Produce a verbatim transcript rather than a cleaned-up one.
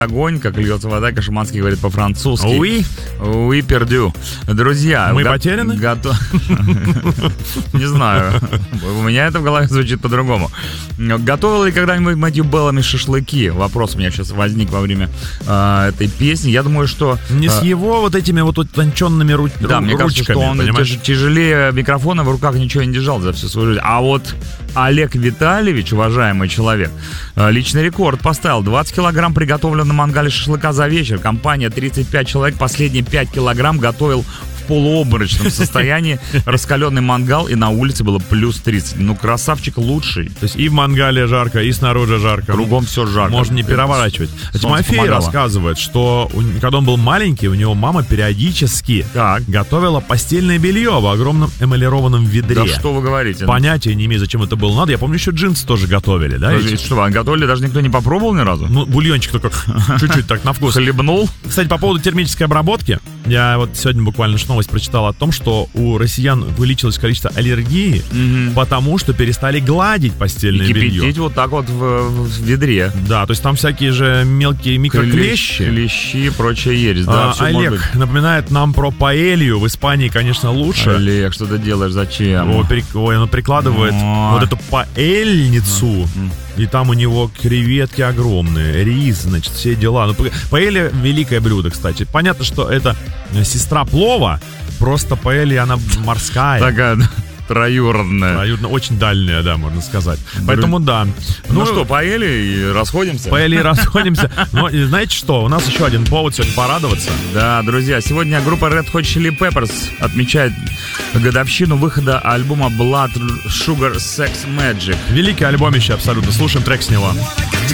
огонь, как льется вода, Кашиманский говорит по-французски. Oui. Oui, perdu. Друзья, мы го- потеряны? Готов... Не знаю. У меня это в голове звучит по-другому. Готовил ли когда-нибудь Мэтью Беллами шашлыки? Вопрос у меня сейчас возник во время э, этой песни. Я думаю, что... Не э, с его вот этими вот утонченными ру- Да, ру- мне кажется, ручками, что он понимаешь? тяж- тяжелее микрофона в руках ничего не держал за всю свою жизнь. А вот Олег Витальевич, уважаемый человек, э, личный рекорд поставил. двадцать килограмм приготовлено на мангале шашлыка за вечер. Компания тридцать пять человек последние пять килограмм готовил в полуобморочном состоянии. Раскаленный мангал, и на улице было плюс тридцать. Ну, красавчик лучший. То есть и в мангале жарко, и снаружи жарко. Кругом все жарко. Можно не переворачивать. Солнце Тимофей помогало. рассказывает, что у- когда он был маленький, у него мама периодически Так. готовила постельное белье в огромном эмалированном ведре. Да что вы говорите? Понятия не имею, зачем это было надо. Я помню, еще джинсы тоже готовили, да? Подождите, эти? что, вы готовили, даже никто не попробовал ни разу? Ну, бульончик только чуть-чуть так на вкус. Хлебнул? Кстати, по поводу термической обработки, я вот сегодня буквально новость прочитал о том, что у россиян увеличилось количество аллергии, Мгм. потому что перестали гладить постельное И белье. кипятить вот так вот в, в ведре. Да, то есть там всякие же мелкие микроклещи. Клещи и прочая ересь. Да, А, всё может Олег быть. напоминает нам про паэлью. В Испании, конечно, лучше. Олег, что ты делаешь? Зачем? Его при- Ой, он прикладывает Ой. вот эту паэльницу, и там у него креветки огромные, рис, значит, все дела. Ну, па- паэлья — великое блюдо, кстати. Понятно, что это э, сестра плова, просто паэлья, она морская. Такая да, троюродная. Абсолютно, очень дальняя, да, можно сказать. Поэтому да. Ну, что, поели и расходимся? Поели и расходимся. Но и знаете что, у нас еще один повод сегодня порадоваться. Да, друзья, сегодня группа Red Hot Chili Peppers отмечает годовщину выхода альбома Blood Sugar Sex Magic. Великий альбомище абсолютно. Слушаем трек с него.